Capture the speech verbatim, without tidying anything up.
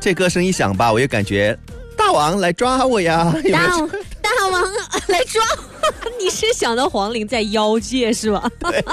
这歌声一响吧，我也感觉大王来抓我呀！有没有大大王来抓我，你是想到黄龄在妖界是吧？